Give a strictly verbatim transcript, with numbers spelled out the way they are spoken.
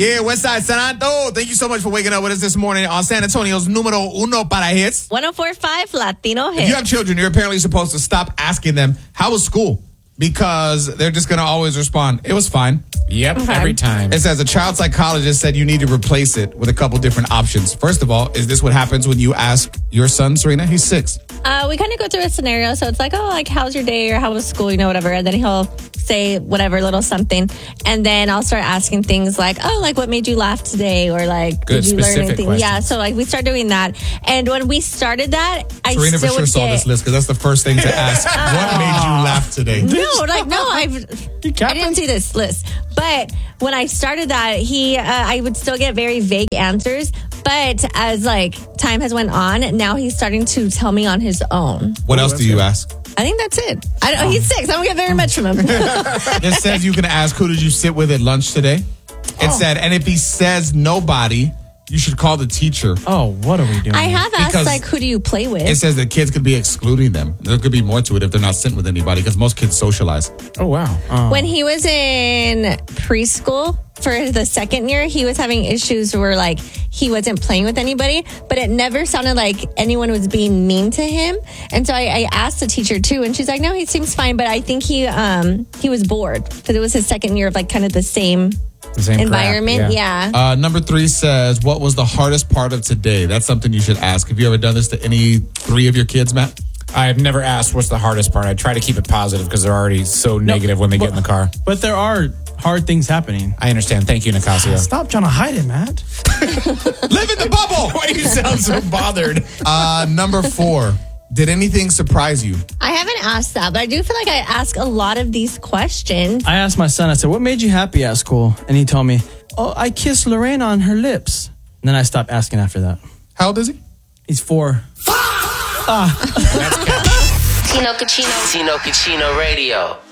Yeah, Westside San Antonio. Thank you so much for waking up with us this morning on San Antonio's numero uno para hits. one oh four point five Latino hits. If you have children, you're apparently supposed to stop asking them, how was school? Because they're just going to always respond, it was fine. Yep, Okay. every time. It says a child psychologist said you need to replace it with a couple different options. First of all, is this what happens when you ask your son, Serena? He's six. Uh, we kind of go through a scenario. So it's like, oh, like, how's your day or how was school, you know, whatever. And then he'll say whatever, little something. And then I'll start asking things like, oh, like, what made you laugh today? Or like, Good, did you learn specific anything? questions. Yeah. So like, we start doing that. And when we started that, I Serena for still sure would saw get... this list because that's the first thing to ask. What made you laugh today? No, like, no, I've, I didn't see this list. But when I started that, he, uh, I would still get very vague answers. But as like time has went on, now he's starting to tell me on his own. What else do you ask? I think that's it. I don't, he's six. I don't get very much from him. It says you can ask, who did you sit with at lunch today? It said, and if he says nobody, you should call the teacher. Oh, what are we doing? I have asked, Because like, who do you play with? It says that kids could be excluding them. There could be more to it if they're not sitting with anybody because most kids socialize. Oh, wow. When he was in preschool for the second year, he was having issues where, like, he wasn't playing with anybody, but it never sounded like anyone was being mean to him. And so I, I asked the teacher, too, and she's like, no, he seems fine, but I think he um he was bored because it was his second year of, like, kind of the same... The same crap, environment, yeah. Uh, number three says, what was the hardest part of today? That's something you should ask. Have you ever done this to any three of your kids, Matt? I've never asked what's the hardest part. I try to keep it positive because they're already so negative when they but, get in the car. But there are hard things happening. I understand. Thank you, Nicasio. Stop trying to hide it, Matt. Live in the bubble! Why do you sound so bothered? Uh, number four, did anything surprise you? I haven't asked that, but I do feel like I ask a lot of these questions. I asked my son, I said, what made you happy at school? And he told me, oh, I kissed Lorraine on her lips. And then I stopped asking after that. How old is he? He's four. That's catchy. Tino Cucino. Tino Cucino Radio.